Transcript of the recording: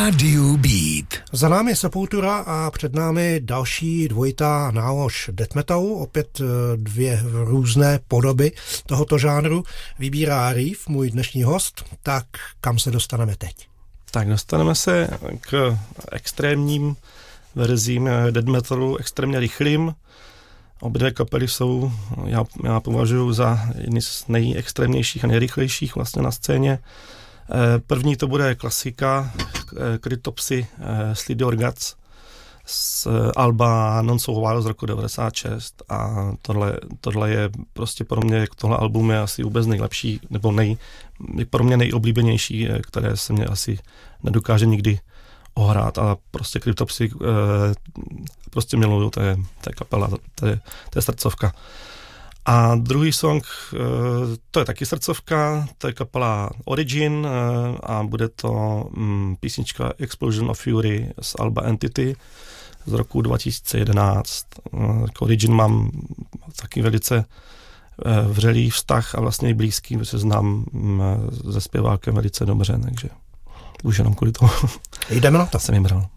Rádiu Beat. Za námi Sepultura a před námi další dvojitá nálož death metalu, opět dvě různé podoby tohoto žánru. Vybírá Reeve, můj dnešní host, tak kam se dostaneme teď? Tak dostaneme se k extrémním verzím death metalu, extrémně rychlým. Obě dvě kapely jsou, já považuji za jedny z nejextrémnějších a nejrychlejších vlastně na scéně. První to bude klasika Cryptopsy Slid Your Guts z alba Non So Wild z roku 96 a tohle je prostě pro mě, tohle album je asi vůbec nejlepší, nebo pro mě nejoblíbenější, které se mě asi nedokáže nikdy ohrát, a prostě Cryptopsy prostě miluju, to je kapela, to je srdcovka. A druhý song, to je taky srdcovka, to je kapela Origin a bude to písnička Explosion of Fury z alba Entity z roku 2011. K Origin mám taky velice vřelý vztah a vlastně i blízký, protože znám se zpěvákem velice dobře, takže už jenom kvůli tomu. Jdeme na to. Jsem vybral.